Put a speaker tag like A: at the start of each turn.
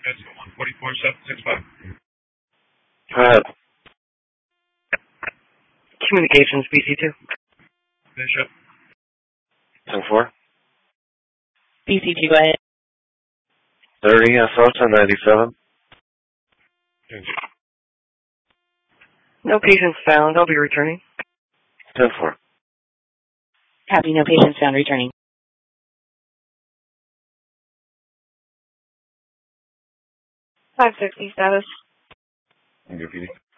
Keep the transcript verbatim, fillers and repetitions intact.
A: That's one forty-four, seven sixty-five.
B: Uh,
C: Communications, B C two.
A: Bishop.
B: ten four.
D: B C two, go ahead.
B: thirty, F O, ten ninety-seven.
C: No patients found. I'll be returning.
B: ten four.
D: Copy, no patients found, returning.
E: five sixty status.
B: You're repeating.